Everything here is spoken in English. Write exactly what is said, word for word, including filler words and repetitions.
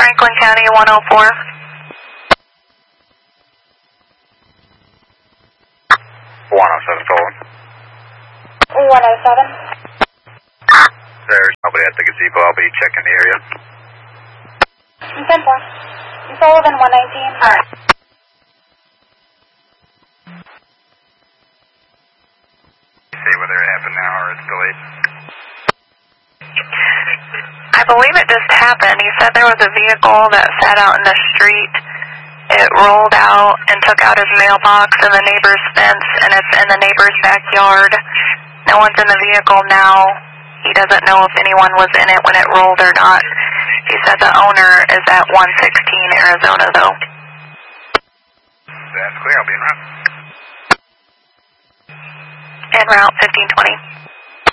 Franklin County one oh four. one oh seven, Colin. one oh seven. There's nobody at the gazebo. I'll be checking the area. ten four. Sullivan one nineteen. Alright. See whether it happened now or it's delayed. I believe it just happened. He said there was a vehicle that sat out in the street. It rolled out and took out his mailbox in the neighbor's fence, and it's in the neighbor's backyard. No one's in the vehicle now. He doesn't know if anyone was in it when it rolled or not. He said the owner is at one sixteen Arizona, though. That's clear. I'll be en route. En route fifteen twenty.